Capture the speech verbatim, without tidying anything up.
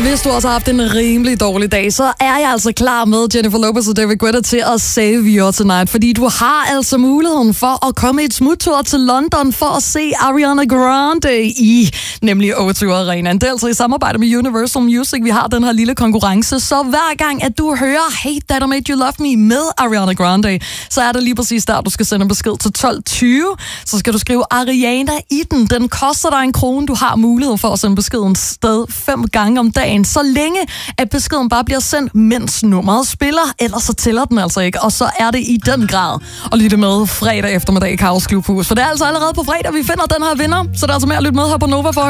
hvis du også har haft en rimelig dårlig dag, så er jeg altså klar med Jennifer Lopez og David Guetta til at save your tonight, fordi du har altså muligheden for at komme et smuttur til London for at se Ariana Grande i nemlig O to Arenaen. Det er altså i samarbejde med Universal Music, vi har den her lille konkurrence, så hver gang at du hører Hey That I Made You Love Me med Ariana Grande, så er det lige præcis der, du skal sende en besked til tolv tyve, så skal du skrive Ariana i den. Den koster dig en krone, du har mulighed for at sende beskeden sted fem gange om dagen, så længe at beskeden bare bliver sendt, mens nummeret spiller, ellers så tæller den altså ikke, og så er det i den grad at lytte med fredag eftermiddag i Kaos Klubhus, for det er altså allerede på fredag, vi finder den her vinder, så der er altså med at lytte med her på Nova for